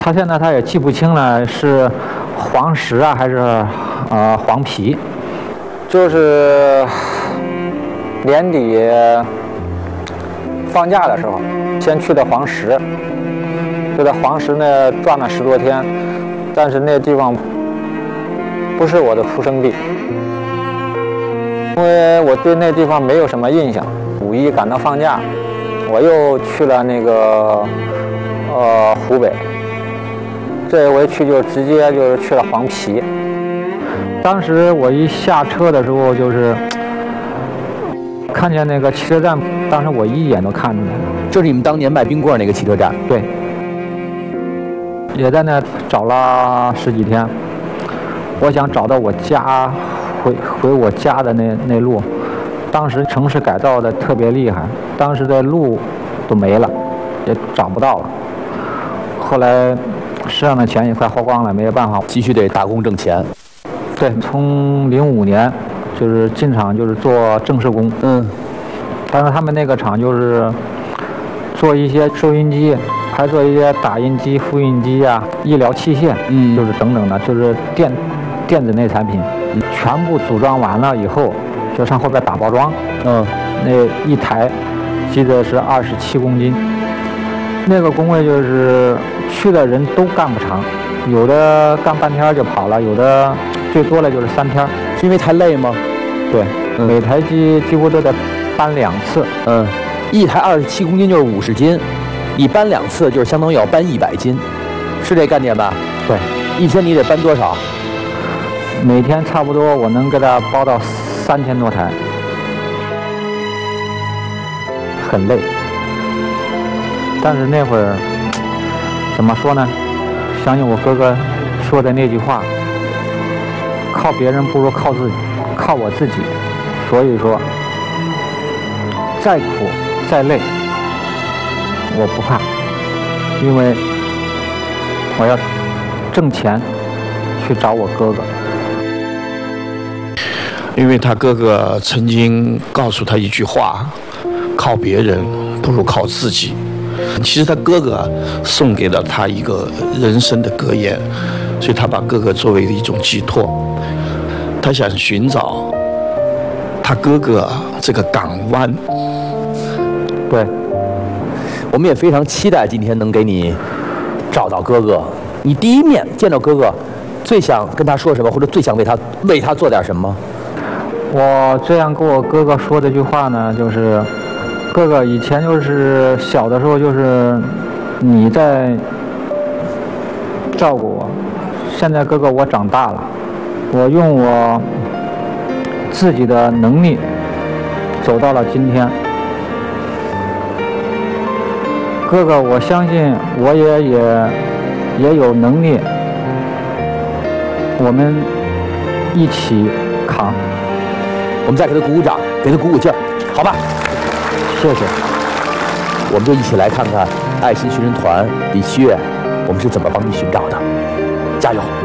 他现在他也记不清了是黄石啊还是黄皮，就是年底放假的时候，先去的黄石，就在黄石呢转了10多天，但是那地方不是我的出生地，因为我对那地方没有什么印象。5一赶到放假，我又去了那个湖北，这回去就直接就是去了黄皮。当时我一下车的时候，就是看见那个汽车站，当时我一眼都看出来了， 就是你们当年卖冰棍那个汽车站。 对，也在那找了10几天，我想找到我家，回我家的那路。当时城市改造的特别厉害，当时的路都没了，也找不到了。后来身上的钱也快花光了，没有办法， 继续得打工挣钱。 对，从05年就是进厂就是做正式工。但是他们那个厂就是做一些收音机，还做一些打印机、复印机啊、医疗器械，就是等等的，就是电子类产品，全部组装完了以后，就上后边打包装。那一台记得是27公斤。那个工位就是去的人都干不长，有的干半天就跑了，有的最多了就是3天。 是因为太累吗？ 对，每台机几乎都得搬2次。 一台27公斤就是50斤，你搬2次就是相当于要搬100斤，是这概念吧？ 对， 一天你得搬多少？ 每天差不多我能给它包到3000多台，很累。但是那会儿怎么说呢？相信我哥哥说的那句话，靠别人不如靠自己，靠我自己。所以说，再苦再累，我不怕，因为我要挣钱去找我哥哥。 因为他哥哥曾经告诉他一句话：靠别人不如靠自己。其实他哥哥送给了他一个人生的格言，所以他把哥哥作为一种寄托，他想寻找他哥哥这个港湾。 对，我们也非常期待今天能给你找到哥哥。你第一面见到哥哥，最想跟他说什么，或者最想为他做点什么？ 我这样跟我哥哥说这句话呢，就是哥哥，以前就是小的时候就是你在照顾我，现在哥哥我长大了，我用我自己的能力走到了今天。哥哥，我相信我也有能力，我们一起扛。 我们再给他鼓鼓掌，给他鼓鼓劲儿，好吧？ 谢谢。 我们就一起来看看爱心寻人团李七月，我们是怎么帮你寻找的，加油！